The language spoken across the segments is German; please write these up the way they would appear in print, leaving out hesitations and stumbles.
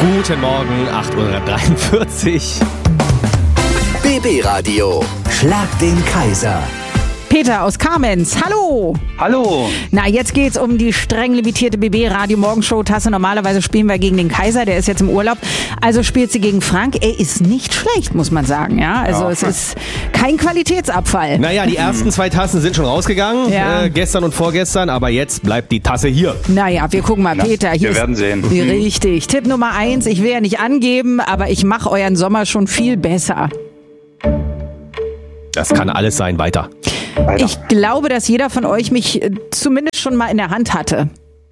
Guten Morgen, 8:43 Uhr. BB Radio. Schlag den Kaiser. Peter aus Kamenz, hallo! Hallo! Na, jetzt geht's um die streng limitierte BB-Radio-Morgenshow-Tasse. Normalerweise spielen wir gegen den Kaiser, der ist jetzt im Urlaub. Also spielt sie gegen Frank. Er ist nicht schlecht, muss man sagen. Ja, also es ist kein Qualitätsabfall. Naja, die ersten 2 Tassen sind schon rausgegangen, gestern und vorgestern, aber jetzt bleibt die Tasse hier. Naja, wir gucken mal, Peter. Hier wir werden sehen. Richtig. Tipp Nummer 1, ich will ja nicht angeben, aber ich mache euren Sommer schon viel besser. Das kann alles sein, weiter. Ich glaube, dass jeder von euch mich zumindest schon mal in der Hand hatte.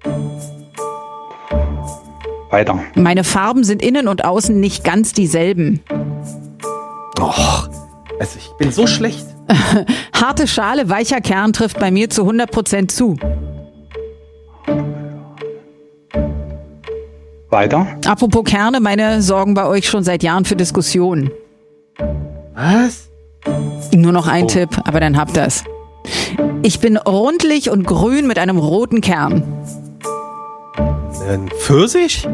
Weiter. Meine Farben sind innen und außen nicht ganz dieselben. Och, also ich bin so schlecht. Harte Schale, weicher Kern trifft bei mir zu 100% zu. Weiter. Apropos Kerne, meine sorgen bei euch schon seit Jahren für Diskussionen. Was? Nur noch ein Tipp, aber dann habt ihr's. Ich bin rundlich und grün mit einem roten Kern. Ein Pfirsich?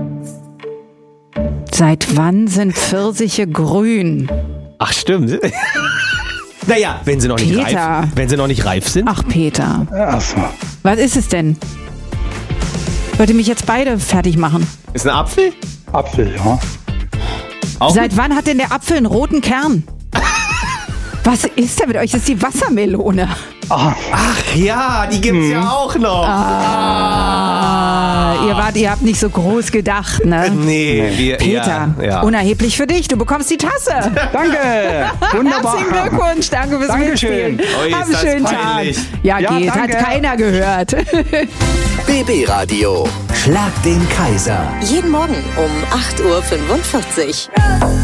Seit wann sind Pfirsiche grün? Ach, stimmt. Naja, wenn sie noch nicht Peter. reif, wenn sie noch nicht reif sind. Ach, Peter. Achso. Was ist es denn? Wollt ihr mich jetzt beide fertig machen? Ist ein Apfel? Apfel, ja. Auch Seit wann hat denn der Apfel einen roten Kern? Was ist denn mit euch? Das ist die Wassermelone. Ah, Ach ja, die gibt's ja auch noch. Ihr habt nicht so groß gedacht, ne? Nee, wir Peter, ja. unerheblich für dich. Du bekommst die Tasse. danke! Wunderbar! Herzlichen Glückwunsch. Danke fürs Dankeschön. Mitspielen. Ui, ist Hab einen das schönen peinlich. Tag. Ja, Ja, geht. danke. Hat keiner gehört. BB Radio. Schlag den Kaiser. Jeden Morgen um 8:45 Uhr.